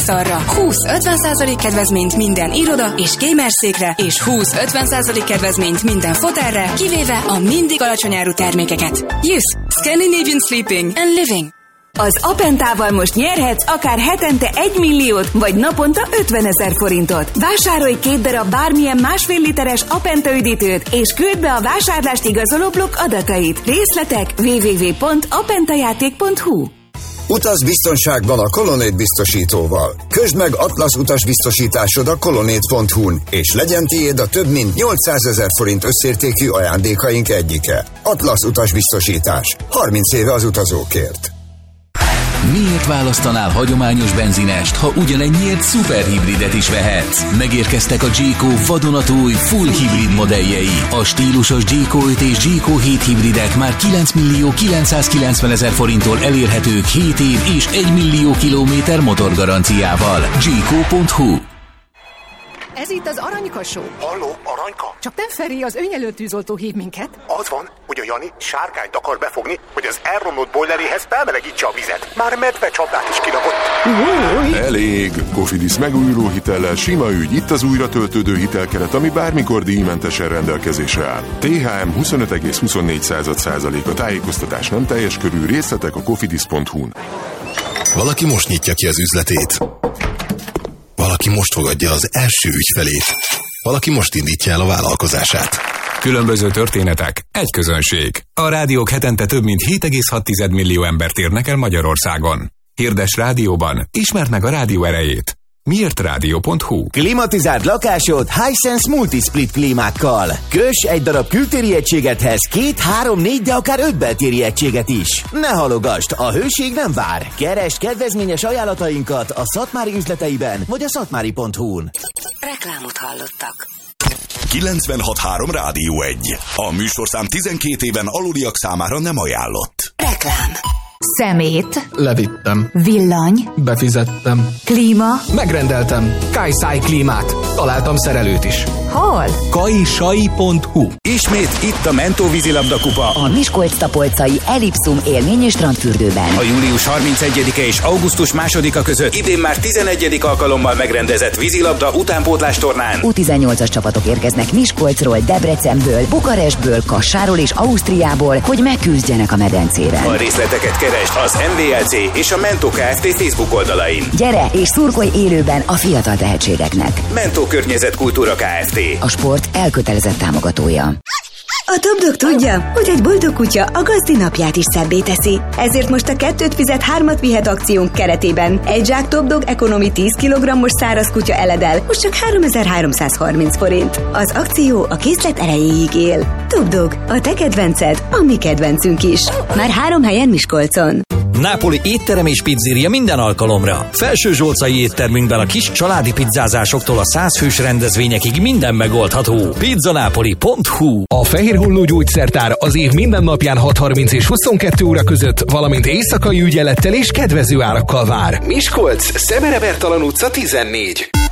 asztalra. 20-50% kedvezményt minden iroda és gamerszékre, és 20-50% kedvezményt minden fotelre, kivéve a mindig alacsony áru termékeket. Youth, Scandinavian Sleeping and Living. Az Apentával most nyerhetsz akár hetente 1 milliót, vagy naponta 50 000 forintot. Vásárolj 2 darab bármilyen 1,5 literes Apenta üdítőt, és küldd be a vásárlást igazoló blokk adatait. Részletek www.apentajáték.hu. Utaz biztonságban a Colonnade biztosítóval. Közd meg Atlasz utasbiztosításod a colonnade.hu-n, és legyen tiéd a több mint 800 000 forint összértékű ajándékaink egyike. Atlasz utasbiztosítás. 30 éve az utazókért. Miért választanál hagyományos benzinest, ha ugyanennyiért szuperhibridet is vehetsz? Megérkeztek a G-Co vadonatúj full hibrid modelljei. A stílusos G-Co 5 és G-Co 7 hibridek már 9 990 000 forinttól elérhetők 7 év és 1 millió kilométer motorgaranciával. G-Co.hu. Ez itt az Aranyka Show. Halló, Aranyka? Csak nem Feri, az önjelölt tűzoltó hív minket. Az van, hogy a Jani sárkányt akar befogni, hogy az elromlott bojleréhez felmelegítse a vizet. Már medvecsapdát is kirakott. Elég! Cofidis megújuló hitellel sima ügy. Itt az újra töltődő hitelkeret, ami bármikor díjmentesen rendelkezésre áll. THM 25,24%. A tájékoztatás nem teljes körű, részletek a cofidis.hu-n. Valaki most nyitja ki az üzletét. Valaki most fogadja az első ügyfelét. Valaki most indítja el a vállalkozását. Különböző történetek, egy közönség. A rádiók hetente több mint 7,6 millió embert érnek el Magyarországon. Hirdes rádióban, ismerd meg a rádió erejét. Miért rádió.hu. Klimatizált lakásod Hisense Multisplit klímákkal. Köss egy darab kültéri egységethez 2, 3, 4, de akár 5 beltéri egységet is. Ne halogasd, a hőség nem vár. Keresd kedvezményes ajánlatainkat a Szatmári üzleteiben, vagy a szatmári.hu-n. Reklámot hallottak. 96.3 Rádió 1. A műsorszám 12 éven aluliak számára nem ajánlott. Reklám. Szemét. Levittem. Villany. Befizettem. Klíma. Megrendeltem. Kajszáj klímát. Találtam szerelőt is. Hol? Kajsai.hu. Ismét itt a Mentó vízilabda kupa. A Miskolc-Tapolcai Ellipszum élmény- és strandfürdőben. A július 31-e és augusztus 2-a között idén már 11. alkalommal megrendezett vízilabda utánpótlás tornán. U18-as csapatok érkeznek Miskolcról, Debrecenből, Bukarestből, Kassáról és Ausztriából, hogy megküzdjenek a medencére. A részleteket keresd az MVLC és a Mentó Kft. Facebook oldalain. Gyere és szurkolj élőben a fiatal tehetségeknek. Mentó Környezetkultúra Kft. A sport elkötelezett támogatója. A Topdog tudja, hogy egy boldog kutya a gazdi napját is szebbé teszi. Ezért most a 2 fizet 3 vihet akciónk keretében egy zsák Topdog Economy 10 kg-os száraz kutya eledel, most csak 3330 forint. Az akció a készlet erejéig él. Topdog, a te kedvenced, a mi kedvencünk is. Már 3 helyen Miskolcon. Nápoli étterem és pizzéria minden alkalomra. Felső Zsolcai éttermünkben a kis családi pizzázásoktól a 100 fős rendezvényekig minden megoldható. Pizzanapoli.hu. A Fehér Holló Gyógyszertár az év minden napján 6:30 és 22 óra között, valamint éjszakai ügyelettel és kedvező árakkal vár. Miskolc, Szemere Bertalan utca 14.